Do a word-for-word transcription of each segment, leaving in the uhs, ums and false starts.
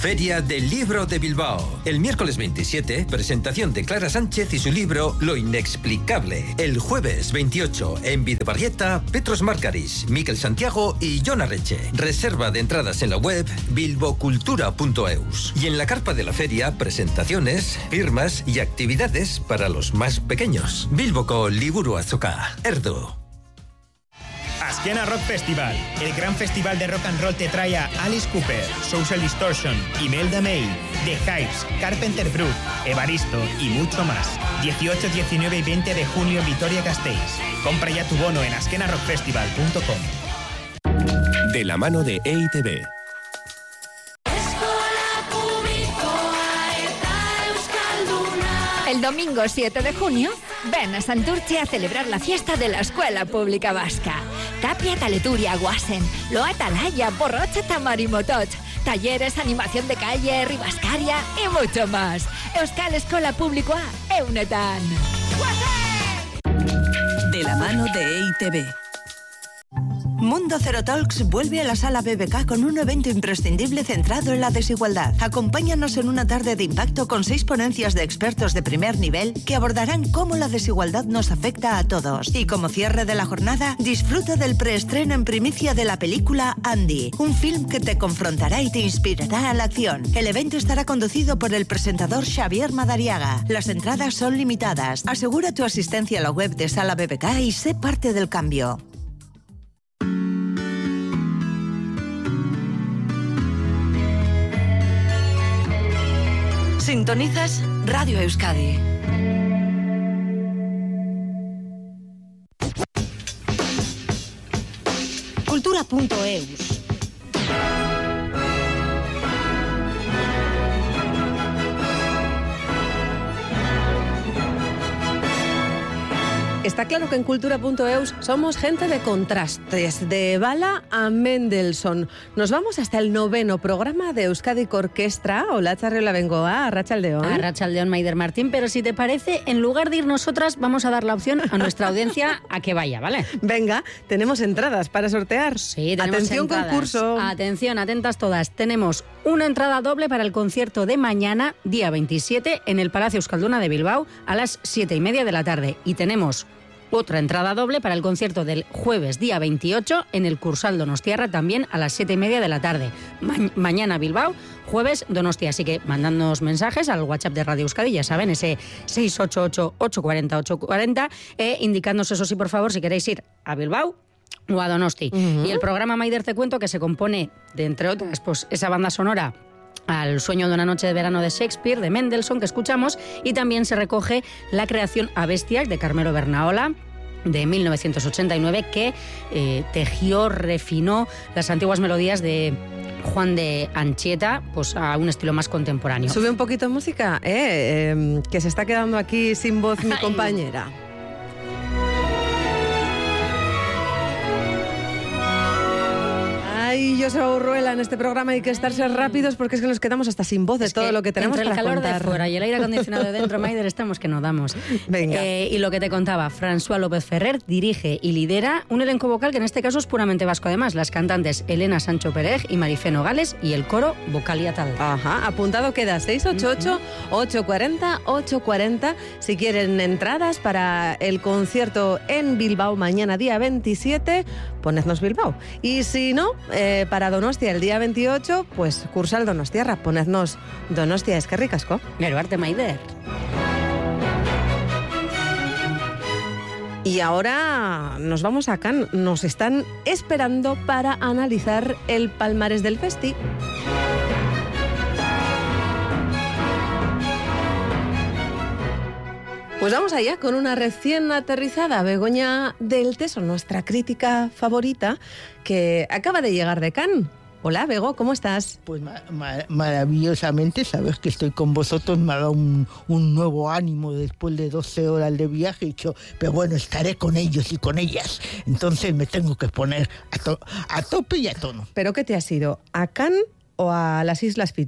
Feria del Libro de Bilbao. El miércoles veintisiete, presentación de Clara Sánchez y su libro Lo Inexplicable. El jueves veintiocho, en Videbarrieta, Petros Margaris, Miquel Santiago y Jon Arreche. Reserva de entradas en la web bilbocultura punto eus. Y en la carpa de la feria, presentaciones, firmas y actividades para los más pequeños. Bilboko Liburu Azoka. Erdo. Azkena Rock Festival, el gran festival de rock and roll te trae a Alice Cooper, Social Distortion, Imelda May, The Hives, Carpenter Brut, Evaristo y mucho más. dieciocho, diecinueve y veinte de junio en Vitoria-Gasteiz. Compra ya tu bono en azkena rock festival punto com. De la mano de E I T B. El domingo siete de junio, ven a Santurce a celebrar la fiesta de la Escuela Pública Vasca. Tapia, Taleturia, Guasen, Loa Talaya, Borrocha, Tamarimotot, talleres, animación de calle, Ribascaria y mucho más. Euskal Eskola Publikoa, Eunetan. De la mano de E I T B. Mundo Cero Talks vuelve a la Sala B B K con un evento imprescindible centrado en la desigualdad. Acompáñanos en una tarde de impacto con seis ponencias de expertos de primer nivel que abordarán cómo la desigualdad nos afecta a todos. Y como cierre de la jornada, disfruta del preestreno en primicia de la película Andy, un film que te confrontará y te inspirará a la acción. El evento estará conducido por el presentador Xavier Madariaga. Las entradas son limitadas. Asegura tu asistencia a la web de Sala B B K y sé parte del cambio. Sintonizas Radio Euskadi. Cultura punto eus. Está claro que en cultura punto eus somos gente de contrastes, de Bala a Mendelssohn. Nos vamos hasta el noveno programa de Euskadi Orquestra. Hola, Charriola Bengoa, Arratsaldeon. Arratsaldeon, Maider Martín, pero si te parece, en lugar de ir nosotras, vamos a dar la opción a nuestra audiencia a que vaya, ¿vale? Venga, tenemos entradas para sortear. Sí, tenemos Atención, entradas. concurso. Atención, atentas todas. Tenemos una entrada doble para el concierto de mañana, día veintisiete, en el Palacio Euskalduna de Bilbao, a las siete y media de la tarde. Y tenemos otra entrada doble para el concierto del jueves día veintiocho en el Cursal Donostiarra, también a las siete y media de la tarde. Ma- mañana Bilbao, jueves Donostia. Así que mandadnos mensajes al WhatsApp de Radio Euskadi, ya saben, ese seis ocho ocho, ocho cuatro cero, ocho cuatro cero, e indicadnos eso sí, por favor, si queréis ir a Bilbao o a Donosti. Uh-huh. Y el programa Maider te cuento, que se compone de, entre otras, pues esa banda sonora al Sueño de una noche de verano de Shakespeare, de Mendelssohn, que escuchamos, y también se recoge la creación A Bestias de Carmelo Bernaola, de mil novecientos ochenta y nueve, que eh, tejió, refinó las antiguas melodías de Juan de Anchieta, pues a un estilo más contemporáneo. Sube un poquito de música, eh, eh, que se está quedando aquí sin voz mi compañera. Ay, Joseba Urruela, en este programa hay que estarse rápidos porque es que nos quedamos hasta sin voz de es todo lo que tenemos entre para el calor contar. De fuera y el aire acondicionado de dentro, Maider, estamos que no damos. Venga. Eh, y lo que te contaba, François López Ferrer dirige y lidera un elenco vocal que en este caso es puramente vasco. Además, las cantantes Elena Sancho Pérez y Marifé Nogales y el coro Vocalia Tal. Ajá, apuntado queda seis ocho ocho, ocho cuatro cero, ocho cuatro cero si quieren entradas para el concierto en Bilbao mañana día veintisiete, ponednos Bilbao. Y si no, eh, para Donostia el día veintiocho, pues Cursal Donostiarra, ponednos Donostia. Es que ricasco. Geruarte, Maider. Y ahora nos vamos a Cannes. Nos están esperando para analizar el palmarés del festi. Pues vamos allá con una recién aterrizada Begoña del Teso, nuestra crítica favorita, que acaba de llegar de Cannes. Hola, Bego, ¿cómo estás? Pues ma- ma- maravillosamente, sabes que estoy con vosotros, me ha dado un, un nuevo ánimo después de doce horas de viaje, y dicho, pero bueno, estaré con ellos y con ellas, entonces me tengo que poner a, to- a tope y a tono. ¿Pero qué te has ido? ¿A Cannes o a las Islas Fiji?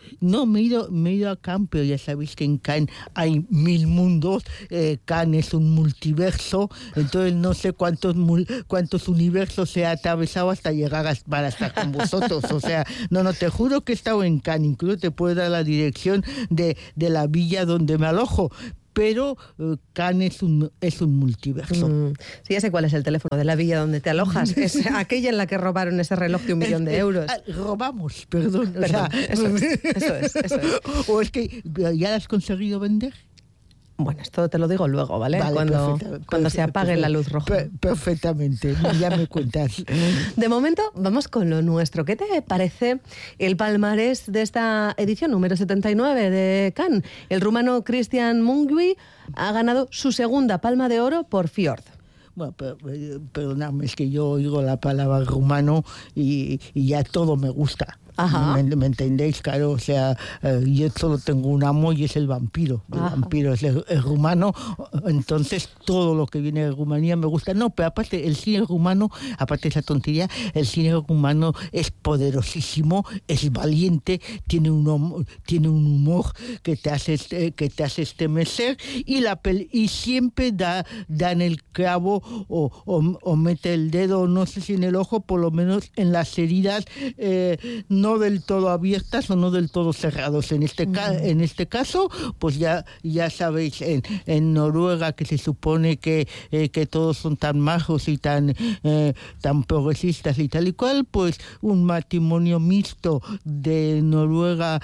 No, me he ido, me he ido a Cannes, pero ya sabéis que en Cannes hay mil mundos. Eh, Cannes es un multiverso, entonces no sé cuántos mul, cuántos universos se ha atravesado hasta llegar a, para estar con vosotros. O sea, no, no, te juro que he estado en Cannes, incluso te puedo dar la dirección de, de la villa donde me alojo. Pero uh, Cannes es un, es un multiverso. Mm, sí, ya sé cuál es el teléfono de la villa donde te alojas. Es aquella en la que robaron ese reloj de un millón de euros. Robamos, perdón. perdón o sea, eso, es, eso es, eso es. O es que ya la has conseguido vender. Bueno, esto te lo digo luego, ¿vale? Vale, cuando perfecta, cuando se apague perfecta, la luz roja. Per, perfectamente, ya me cuentas. De momento, vamos con lo nuestro. ¿Qué te parece el palmarés de esta edición número setenta y nueve de Cannes? El rumano Cristian Mungiu ha ganado su segunda Palma de Oro por Fjord. Bueno, per, perdonadme, es que yo oigo la palabra rumano y, y ya todo me gusta. Ajá. ¿Me, ¿Me entendéis? Claro, o sea, eh, yo solo tengo un amo y es el vampiro. El Ajá. vampiro es el, el rumano, entonces todo lo que viene de Rumanía me gusta. No, pero aparte, el cine rumano, aparte de esa tontería, el cine rumano es poderosísimo, es valiente, tiene un, hum, tiene un humor que te hace, que te hace estremecer y, la pel y siempre da, da en el clavo o, o, o mete el dedo, no sé si en el ojo, por lo menos en las heridas eh, no del todo abiertas o no del todo cerrados. En este, ca en este caso, pues ya, ya sabéis, en, en Noruega, que se supone que, eh, que todos son tan majos y tan, eh, tan progresistas y tal y cual, pues un matrimonio mixto de Noruega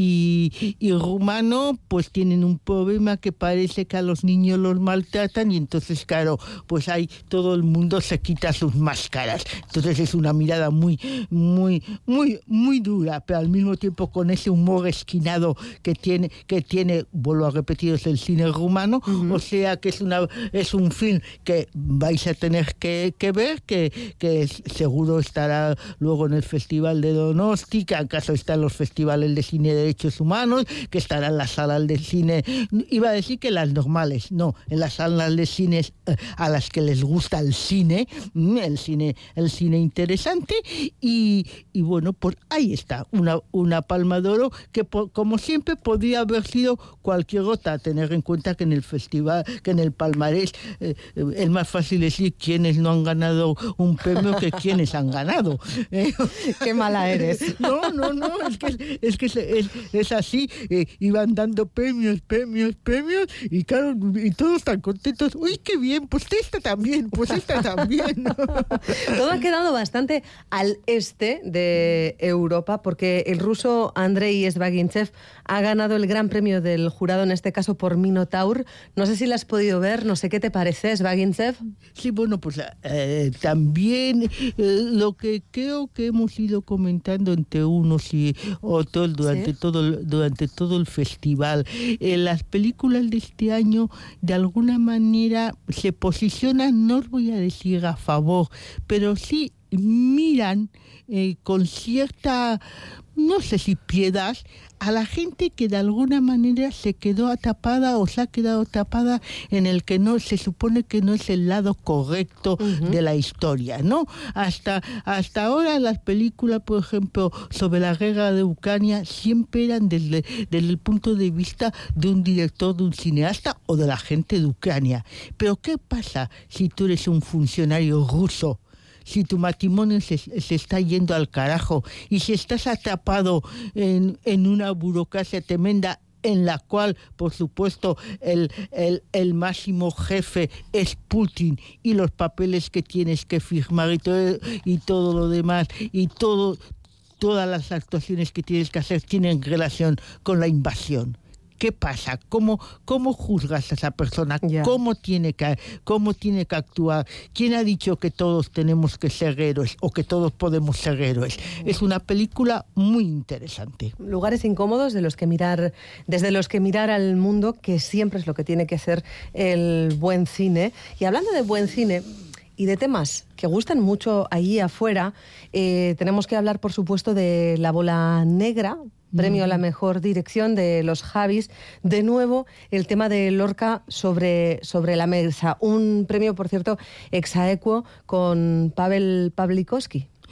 y, y rumano, pues tienen un problema que parece que a los niños los maltratan y entonces, claro, pues ahí todo el mundo se quita sus máscaras. Entonces es una mirada muy, muy, muy, muy dura, pero al mismo tiempo con ese humor esquinado que tiene, que tiene, vuelvo a repetir, es el cine rumano. Uh-huh. O sea que es una es un film que vais a tener que, que ver, que, que seguro estará luego en el Festival de Donosti, que acaso está en los festivales de cine de derechos humanos, que estará en las salas de cine, iba a decir que las normales, no, en las salas de cine eh, a las que les gusta el cine, el cine, el cine interesante, y, y bueno, pues ahí está, una, una Palma de Oro que por, como siempre podría haber sido cualquier otra, tener en cuenta que en el festival, que en el palmarés eh, es más fácil decir quiénes no han ganado un premio que quiénes han ganado. ¿Eh? Qué mala eres. No, no, no, es que es, que es, es, es así, eh, iban dando premios, premios, premios, y claro, y todos tan contentos, uy, qué bien, pues esta también, pues esta también. Todo ha quedado bastante al este de Europa, porque el ruso Andrei Zvagintsev ha ganado el gran premio del jurado, en este caso por Minotaur. No sé si la has podido ver, no sé qué te parece, Zvagintsev. Sí, bueno, pues eh, también eh, lo que creo que hemos ido comentando entre unos y otros durante, ¿sí? todo, durante todo el festival, eh, las películas de este año de alguna manera se posicionan, no os voy a decir a favor, pero sí miran eh, con cierta, no sé si piedad, a la gente que de alguna manera se quedó atrapada o se ha quedado atrapada en el que no se supone que no es el lado correcto uh-huh. de la historia, ¿no? Hasta, hasta ahora las películas, por ejemplo, sobre la guerra de Ucrania siempre eran desde, desde el punto de vista de un director, de un cineasta o de la gente de Ucrania. Pero ¿qué pasa si tú eres un funcionario ruso? Si tu matrimonio se, se está yendo al carajo y si estás atrapado en, en una burocracia tremenda en la cual, por supuesto, el, el, el máximo jefe es Putin y los papeles que tienes que firmar y todo, y todo lo demás y todo, todas las actuaciones que tienes que hacer tienen relación con la invasión. ¿Qué pasa? ¿Cómo, cómo juzgas a esa persona? Yeah. ¿Cómo tiene que, cómo tiene que actuar? ¿Quién ha dicho que todos tenemos que ser héroes o que todos podemos ser héroes? Es una película muy interesante. Lugares incómodos de los que mirar, desde los que mirar al mundo, que siempre es lo que tiene que hacer el buen cine. Y hablando de buen cine y de temas que gustan mucho allí afuera, eh, tenemos que hablar, por supuesto, de La Bola Negra, premio a la mejor dirección de los Javis. De nuevo, el tema de Lorca sobre, sobre la mesa. Un premio, por cierto, ex aequo con Pavel Pawlikowski.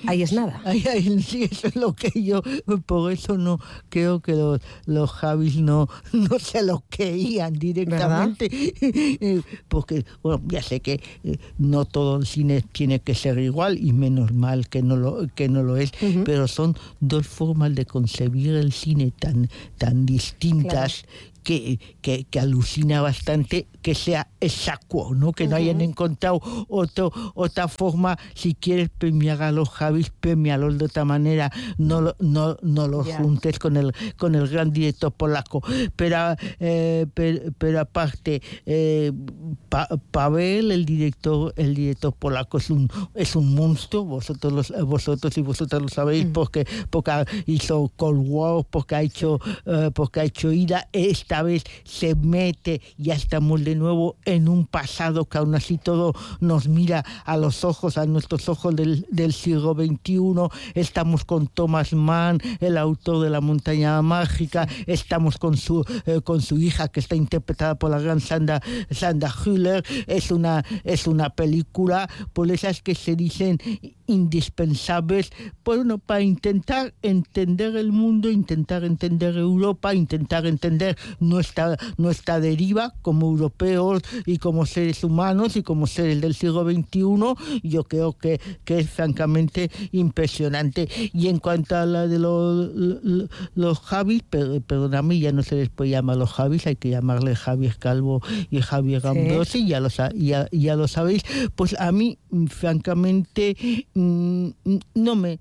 ahí es nada. Ahí, ahí, sí, eso es lo que yo, por eso no creo que los, los Javis no, no se lo creían directamente, porque bueno, ya sé que no todo el cine tiene que ser igual y menos mal que no lo, que no lo es, uh-huh. pero son dos formas de concebir el cine tan, tan distintas. Claro. Que, que, que alucina bastante que sea exacto, ¿no? Que uh-huh. no hayan encontrado otro, otra forma. Si quieres premiar a los Javis, premialos de otra manera, no, no, no los yeah. juntes con el, con el gran director polaco. Pero, eh, pero, pero aparte, eh, pa, Paweł, el director, el director polaco, es un, es un monstruo, vosotros, los, vosotros y vosotras lo sabéis, uh-huh. porque, porque hizo Cold War, porque ha hecho, uh, porque ha hecho Ida. Esta vez se mete, ya estamos de nuevo en un pasado que aún así todo nos mira a los ojos, a nuestros ojos del, del siglo veintiuno. Estamos con Thomas Mann, el autor de La montaña mágica, estamos con su, eh, con su hija, que está interpretada por la gran Sandra, Sandra Hüller. Es una, es una película por esas que se dicen indispensables, bueno, para intentar entender el mundo, intentar entender Europa, intentar entender nuestra, nuestra deriva como europeos y como seres humanos y como seres del siglo veintiuno. Yo creo que, que es francamente impresionante. Y en cuanto a la de los, los, los Javis, per, perdóname, ya no se les puede llamar los Javis, hay que llamarle Javier Calvo y Javier Gambrosi, sí. ya, lo, ya, ya lo sabéis. Pues a mí, francamente, no me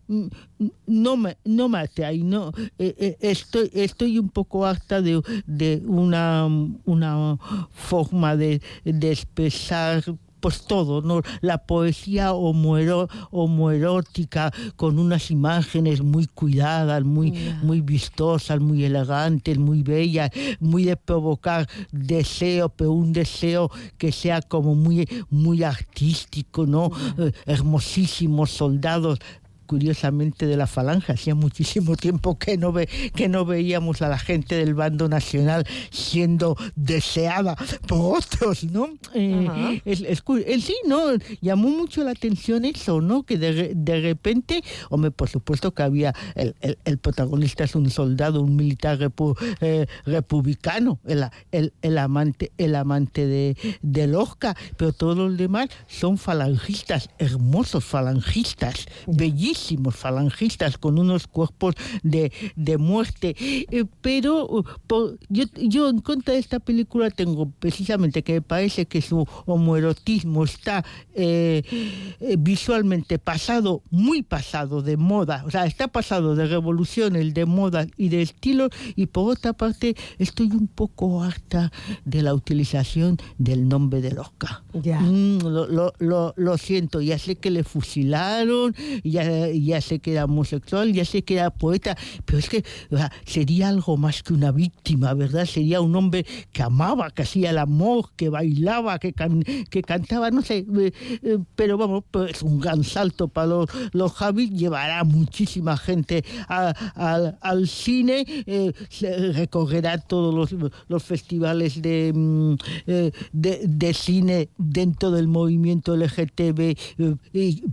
no me no me atrae, no eh, estoy estoy un poco harta de, de una una forma de, de expresar pues todo, ¿no? La poesía homoero, homoerótica con unas imágenes muy cuidadas, muy, yeah. muy vistosas, muy elegantes, muy bellas, muy de provocar deseo, pero un deseo que sea como muy, muy artístico, ¿no? Yeah. Eh, hermosísimos soldados. Curiosamente de la Falange, hacía muchísimo tiempo que no ve, que no veíamos a la gente del bando nacional siendo deseada por otros, ¿no? Eh, es, es, es, sí, ¿no? Llamó mucho la atención eso, ¿no? Que de, de repente, hombre, por supuesto que había, el, el, el protagonista es un soldado, un militar repu, eh, republicano, el, el, el amante, el amante de, de Lorca, pero todos los demás son falangistas, hermosos falangistas, bellísimos falangistas con unos cuerpos de, de muerte, eh, pero por, yo, yo en contra de esta película tengo precisamente que me parece que su homoerotismo está eh, eh, visualmente pasado, muy pasado de moda, o sea, está pasado de revoluciones, de moda y de estilo, y por otra parte estoy un poco harta de la utilización del nombre de Lorca. Ya. Mm, lo, lo, lo, lo siento, ya sé que le fusilaron, ya ya sé que era homosexual, ya sé que era poeta, pero es que o sea, sería algo más que una víctima, ¿verdad? Sería un hombre que amaba, que hacía el amor, que bailaba, que, can, que cantaba, no sé, eh, eh, pero vamos, pues es un gran salto para los, los Javis, llevará muchísima gente a, a, al cine, eh, recorrerá todos los, los festivales de, eh, de, de cine dentro del movimiento L G T B eh, y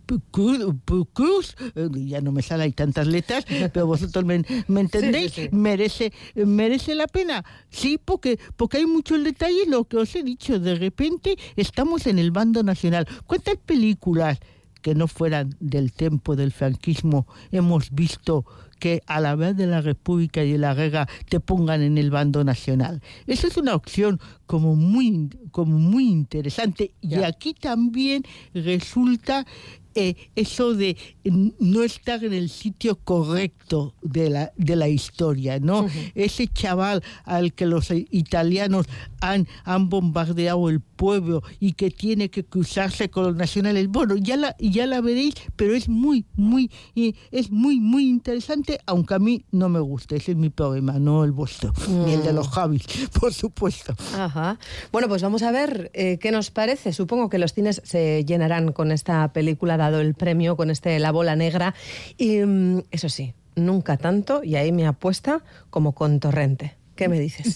Cruz, ya no me sale, hay tantas letras, pero vosotros me, me entendéis, sí, sí, sí. merece merece la pena, sí, porque porque hay muchos detalles, lo que os he dicho, de repente estamos en el bando nacional. ¿Cuántas películas que no fueran del tiempo del franquismo hemos visto que a la vez de la República y de la guerra te pongan en el bando nacional? Eso es una opción como muy, como muy interesante. Yeah. Y aquí también resulta eh, eso de no estar en el sitio correcto de la, de la historia, ¿no? Uh-huh. Ese chaval al que los italianos han, han bombardeado el pueblo y que tiene que cruzarse con los nacionales, bueno, ya la, ya la veréis, pero es muy, muy, eh, es muy, muy interesante, aunque a mí no me gusta. Ese es mi problema, no el vuestro, mm. ni el de los Javis, por supuesto. Ajá. Bueno, pues vamos a ver eh, qué nos parece. Supongo que los cines se llenarán con esta película, dado el premio, con este La Bola Negra. Y mm, eso sí, nunca tanto, y ahí me apuesta, como con Torrente, ¿Qué me dices?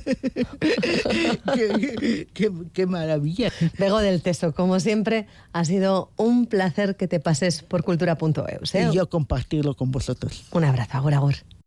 qué, qué, qué maravilla. Bego del Teso, como siempre, ha sido un placer que te pases por cultura punto eus. ¿eh? Y yo compartirlo con vosotros. Un abrazo, agur, agur.